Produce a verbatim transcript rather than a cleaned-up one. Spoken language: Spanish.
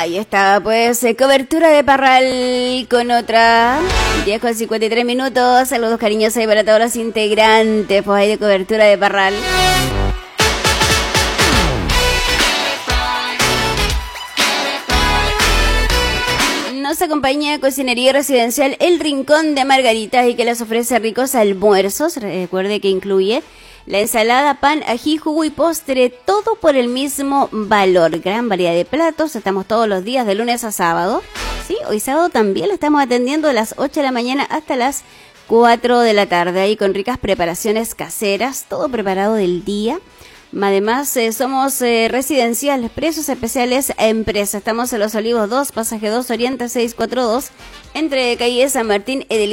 Ahí está, pues, eh, cobertura de Parral con otra. diez con cincuenta y tres minutos. Saludos cariñosos ahí para todos los integrantes, pues, ahí de cobertura de Parral. Nos acompaña Cocinería Residencial El Rincón de Margaritas y que les ofrece ricos almuerzos. Recuerde que incluye la ensalada, pan, ají, jugo y postre, todo por el mismo valor. Gran variedad de platos, estamos todos los días de lunes a sábado. Sí, hoy sábado también lo estamos atendiendo de las ocho de la mañana hasta las cuatro de la tarde. Ahí con ricas preparaciones caseras, todo preparado del día. Además, eh, somos eh, residencial, precios especiales a empresa. Estamos en Los Olivos dos, pasaje dos, Oriente seiscientos cuarenta y dos, entre calle San Martín, Edelita.